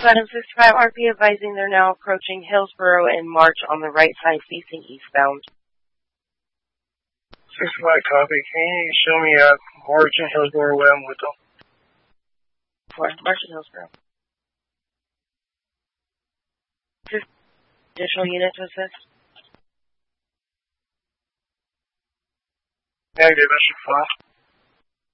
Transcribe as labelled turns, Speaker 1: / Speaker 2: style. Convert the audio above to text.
Speaker 1: Platinum 55 RP advising they're now approaching Hillsborough in March on the right side facing eastbound.
Speaker 2: 65 copy. Can you show me March and Hillsborough where I'm with them?
Speaker 1: March and Hillsborough. Additional unit to assist?
Speaker 2: Negative, that should fine.